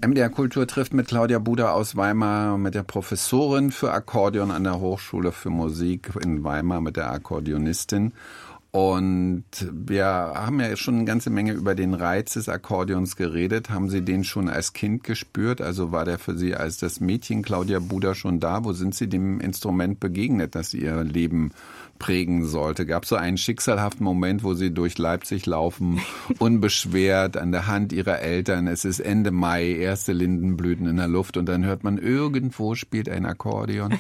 MDR Kultur trifft mit Claudia Buda aus Weimar, mit der Professorin für Akkordeon an der Hochschule für Musik in Weimar, mit der Akkordeonistin. Und wir haben ja schon eine ganze Menge über den Reiz des Akkordeons geredet. Haben Sie den schon als Kind gespürt? Also war der für Sie als das Mädchen Claudia Buda schon da? Wo sind Sie dem Instrument begegnet, das Ihr Leben prägen sollte? Gab es so einen schicksalhaften Moment, wo Sie durch Leipzig laufen, unbeschwert, an der Hand Ihrer Eltern? Es ist Ende Mai, erste Lindenblüten in der Luft und dann hört man, irgendwo spielt ein Akkordeon.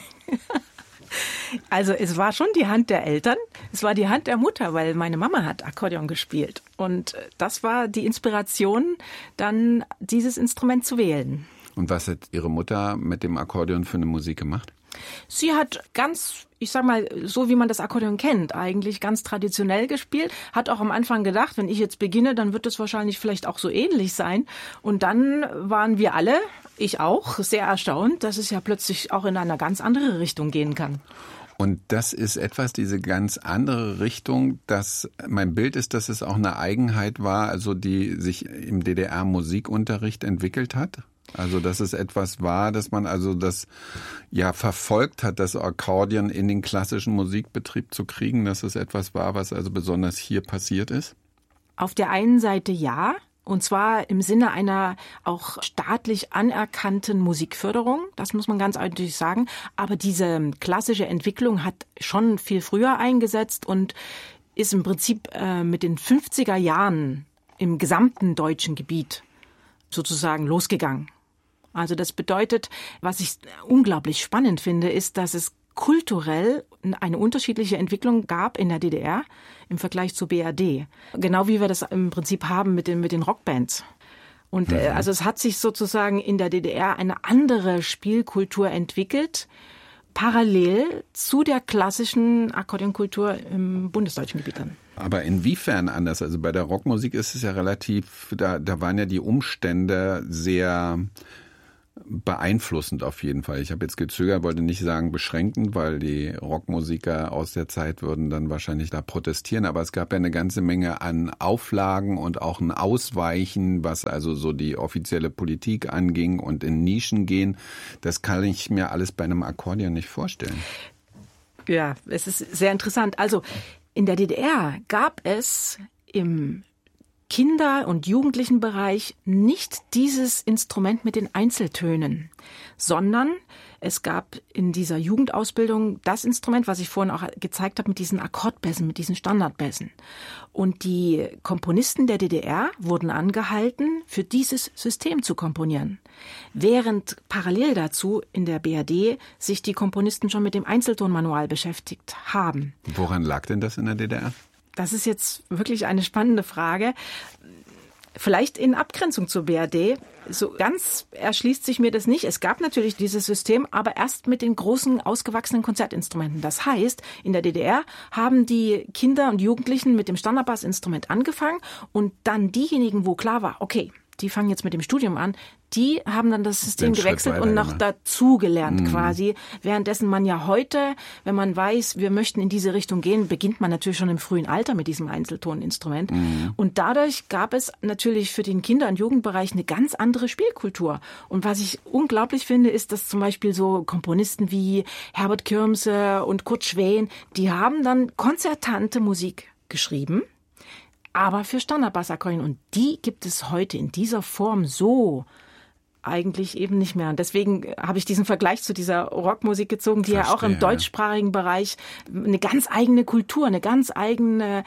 Also es war schon die Hand der Eltern, es war die Hand der Mutter, weil meine Mama hat Akkordeon gespielt. Und das war die Inspiration, dann dieses Instrument zu wählen. Und was hat Ihre Mutter mit dem Akkordeon für eine Musik gemacht? Sie hat ganz, ich sag mal, so wie man das Akkordeon kennt, eigentlich ganz traditionell gespielt. Hat auch am Anfang gedacht, wenn ich jetzt beginne, dann wird es wahrscheinlich vielleicht auch so ähnlich sein. Und dann waren wir alle, ich auch, sehr erstaunt, dass es ja plötzlich auch in eine ganz andere Richtung gehen kann. Und das ist etwas, diese ganz andere Richtung, dass mein Bild ist, dass es auch eine Eigenheit war, also die sich im DDR-Musikunterricht entwickelt hat. Also dass es etwas war, dass man also das ja verfolgt hat, das Akkordeon in den klassischen Musikbetrieb zu kriegen, dass es etwas war, was also besonders hier passiert ist? Auf der einen Seite ja. Und zwar im Sinne einer auch staatlich anerkannten Musikförderung, das muss man ganz eindeutig sagen. Aber diese klassische Entwicklung hat schon viel früher eingesetzt und ist im Prinzip mit den 50er Jahren im gesamten deutschen Gebiet sozusagen losgegangen. Also das bedeutet, was ich unglaublich spannend finde, ist, dass es kulturell eine unterschiedliche Entwicklung gab in der DDR im Vergleich zur BRD. Genau wie wir das im Prinzip haben mit den Rockbands. Und also es hat sich sozusagen in der DDR eine andere Spielkultur entwickelt, parallel zu der klassischen Akkordeonkultur im bundesdeutschen Gebiet dann. Aber inwiefern anders? Also bei der Rockmusik ist es ja relativ, da waren ja die Umstände sehr beeinflussend auf jeden Fall. Ich habe jetzt gezögert, wollte nicht sagen beschränkend, weil die Rockmusiker aus der Zeit würden dann wahrscheinlich da protestieren, aber es gab ja eine ganze Menge an Auflagen und auch ein Ausweichen, was also so die offizielle Politik anging und in Nischen gehen. Das kann ich mir alles bei einem Akkordeon nicht vorstellen. Ja, es ist sehr interessant. Also in der DDR gab es im Kinder- und Jugendlichenbereich nicht dieses Instrument mit den Einzeltönen, sondern es gab in dieser Jugendausbildung das Instrument, was ich vorhin auch gezeigt habe, mit diesen Akkordbässen, mit diesen Standardbässen. Und die Komponisten der DDR wurden angehalten, für dieses System zu komponieren. Während parallel dazu in der BRD sich die Komponisten schon mit dem Einzeltonmanual beschäftigt haben. Woran lag denn das in der DDR? Das ist jetzt wirklich eine spannende Frage. Vielleicht in Abgrenzung zur BRD. So ganz erschließt sich mir das nicht. Es gab natürlich dieses System, aber erst mit den großen, ausgewachsenen Konzertinstrumenten. Das heißt, in der DDR haben die Kinder und Jugendlichen mit dem Standardbassinstrument angefangen und dann diejenigen, wo klar war, okay, die fangen jetzt mit dem Studium an, die haben dann das System gewechselt und noch dazugelernt quasi. Währenddessen man ja heute, wenn man weiß, wir möchten in diese Richtung gehen, beginnt man natürlich schon im frühen Alter mit diesem Einzeltoninstrument. Und dadurch gab es natürlich für den Kinder- und Jugendbereich eine ganz andere Spielkultur. Und was ich unglaublich finde, ist, dass zum Beispiel so Komponisten wie Herbert Kirmse und Kurt Schwehn, die haben dann konzertante Musik geschrieben, aber für Standardbassakkordeon. Und die gibt es heute in dieser Form so eigentlich eben nicht mehr. Und deswegen habe ich diesen Vergleich zu dieser Rockmusik gezogen, die ja auch im deutschsprachigen Bereich eine ganz eigene Kultur, eine ganz eigene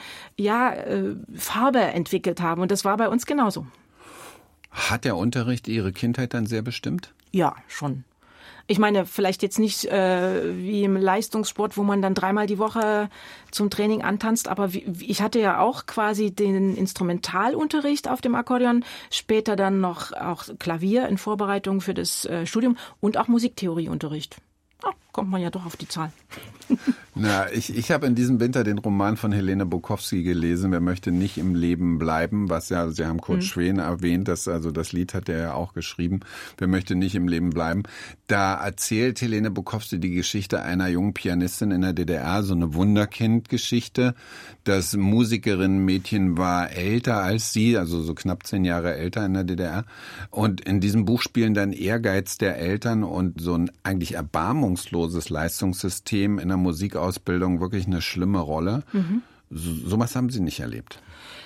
Farbe entwickelt haben. Und das war bei uns genauso. Hat der Unterricht Ihre Kindheit dann sehr bestimmt? Ja, schon. Ich meine, vielleicht jetzt nicht wie im Leistungssport, wo man dann 3-mal die Woche zum Training antanzt, aber ich hatte ja auch quasi den Instrumentalunterricht auf dem Akkordeon, später dann noch auch Klavier in Vorbereitung für das Studium und auch Musiktheorieunterricht. Oh, kommt man ja doch auf die Zahl. Na, ich habe in diesem Winter den Roman von Helene Bukowski gelesen, Wer möchte nicht im Leben bleiben, was ja, Sie haben Kurt Schwen erwähnt, das Lied hat er ja auch geschrieben, Wer möchte nicht im Leben bleiben. Da erzählt Helene Bukowski die Geschichte einer jungen Pianistin in der DDR, so eine Wunderkind-Geschichte. Das Musikerinnen-Mädchen war älter als sie, also so knapp 10 Jahre älter in der DDR. Und in diesem Buch spielen dann Ehrgeiz der Eltern und so ein eigentlich erbarmungsloses Leistungssystem in der Musikausbildung wirklich eine schlimme Rolle. Sowas haben Sie nicht erlebt?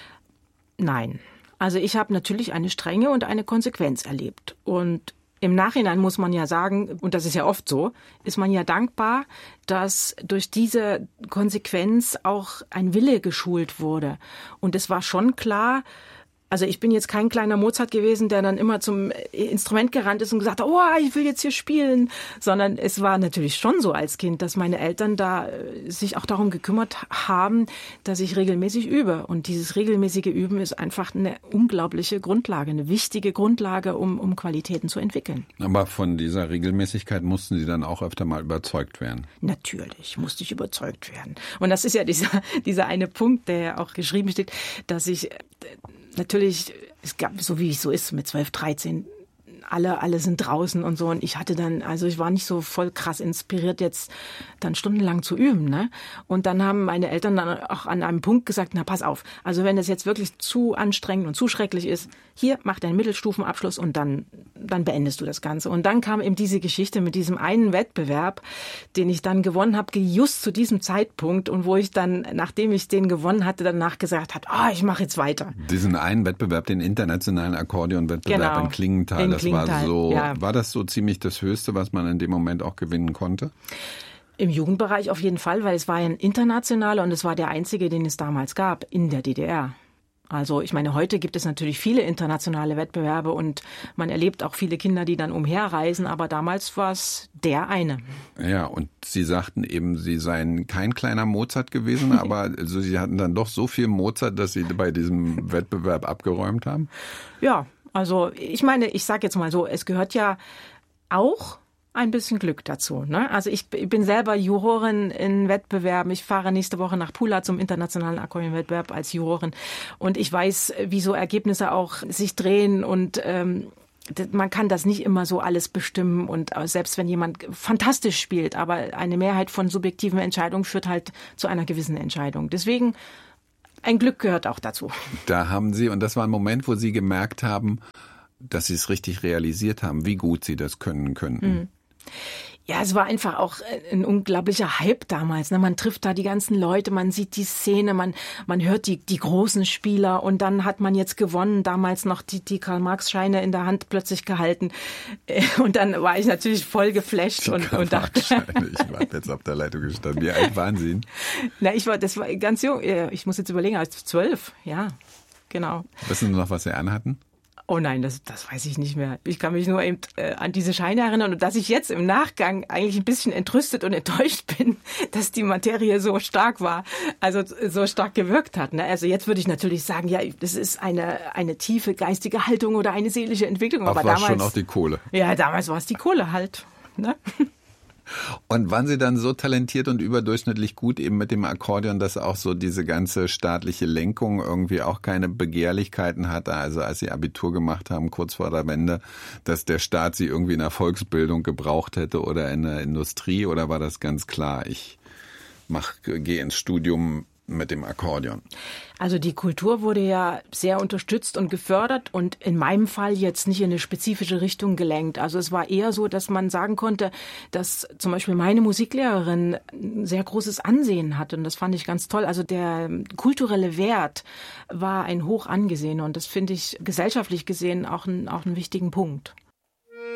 Nein. Also ich habe natürlich eine Strenge und eine Konsequenz erlebt. Und im Nachhinein muss man ja sagen, und das ist ja oft so, ist man ja dankbar, dass durch diese Konsequenz auch ein Wille geschult wurde. Und es war schon klar, also ich bin jetzt kein kleiner Mozart gewesen, der dann immer zum Instrument gerannt ist und gesagt hat, oh, ich will jetzt hier spielen, sondern es war natürlich schon so als Kind, dass meine Eltern da sich auch darum gekümmert haben, dass ich regelmäßig übe. Und dieses regelmäßige Üben ist einfach eine unglaubliche Grundlage, eine wichtige Grundlage, um Qualitäten zu entwickeln. Aber von dieser Regelmäßigkeit mussten Sie dann auch öfter mal überzeugt werden? Natürlich musste ich überzeugt werden. Und das ist ja dieser eine Punkt, der ja auch geschrieben steht, dass ich natürlich, es gab, so wie es so ist, mit 12, 13, alle sind draußen und so. Und ich hatte dann, also ich war nicht so voll krass inspiriert, jetzt dann stundenlang zu üben, ne? Und dann haben meine Eltern dann auch an einem Punkt gesagt, na pass auf, also wenn das jetzt wirklich zu anstrengend und zu schrecklich ist, hier, mach deinen Mittelstufenabschluss und dann beendest du das Ganze. Und dann kam eben diese Geschichte mit diesem einen Wettbewerb, den ich dann gewonnen habe, just zu diesem Zeitpunkt und wo ich dann, nachdem ich den gewonnen hatte, danach gesagt habe, ich mache jetzt weiter. Diesen einen Wettbewerb, den internationalen Akkordeonwettbewerb in Klingenthal, das war so, ja. War das so ziemlich das Höchste, was man in dem Moment auch gewinnen konnte? Im Jugendbereich auf jeden Fall, weil es war ein internationaler und es war der einzige, den es damals gab in der DDR. Also ich meine, heute gibt es natürlich viele internationale Wettbewerbe und man erlebt auch viele Kinder, die dann umherreisen, aber damals war es der eine. Ja, und Sie sagten eben, Sie seien kein kleiner Mozart gewesen, aber also Sie hatten dann doch so viel Mozart, dass Sie bei diesem Wettbewerb abgeräumt haben? Ja, also ich meine, ich sage jetzt mal so, es gehört ja auch ein bisschen Glück dazu, ne? Also ich bin selber Jurorin in Wettbewerben. Ich fahre nächste Woche nach Pula zum internationalen Akkordeonwettbewerb als Jurorin. Und ich weiß, wie so Ergebnisse auch sich drehen und man kann das nicht immer so alles bestimmen. Und selbst wenn jemand fantastisch spielt, aber eine Mehrheit von subjektiven Entscheidungen führt halt zu einer gewissen Entscheidung. Deswegen, ein Glück gehört auch dazu. Da haben Sie, und das war ein Moment, wo Sie gemerkt haben, dass Sie es richtig realisiert haben, wie gut Sie das können könnten. Ja, es war einfach auch ein unglaublicher Hype damals. Ne? Man trifft da die ganzen Leute, man sieht die Szene, man hört die großen Spieler und dann hat man jetzt gewonnen, damals noch die Karl-Marx-Scheine in der Hand plötzlich gehalten. Und dann war ich natürlich voll geflasht und dachte... Ich war jetzt auf der Leitung gestanden. Wie alt waren Sie? Na, das war ganz jung. Ich muss jetzt überlegen, als 12, ja, genau. Wissen Sie noch, was Sie anhatten? Oh nein, das weiß ich nicht mehr. Ich kann mich nur eben an diese Scheine erinnern und dass ich jetzt im Nachgang eigentlich ein bisschen entrüstet und enttäuscht bin, dass die Materie so stark war, also so stark gewirkt hat. Ne? Also jetzt würde ich natürlich sagen, ja, das ist eine tiefe geistige Haltung oder eine seelische Entwicklung. Aber damals war schon auch die Kohle. Ja, damals war es die Kohle halt. Ne? Und waren Sie dann so talentiert und überdurchschnittlich gut eben mit dem Akkordeon, dass auch so diese ganze staatliche Lenkung irgendwie auch keine Begehrlichkeiten hatte? Also als Sie Abitur gemacht haben, kurz vor der Wende, dass der Staat Sie irgendwie in der Volksbildung gebraucht hätte oder in der Industrie? Oder war das ganz klar, ich gehe ins Studium mit dem Akkordeon? Also die Kultur wurde ja sehr unterstützt und gefördert und in meinem Fall jetzt nicht in eine spezifische Richtung gelenkt. Also es war eher so, dass man sagen konnte, dass zum Beispiel meine Musiklehrerin ein sehr großes Ansehen hatte und das fand ich ganz toll. Also der kulturelle Wert war ein hoch angesehener und das finde ich gesellschaftlich gesehen auch einen wichtigen Punkt.